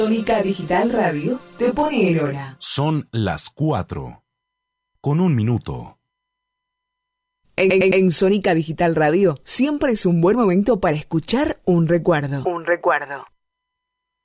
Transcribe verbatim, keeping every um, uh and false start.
Sónica Digital Radio te pone en hora. Son las cuatro. Con un minuto. En, en, en Sónica Digital Radio siempre es un buen momento para escuchar un recuerdo. Un recuerdo.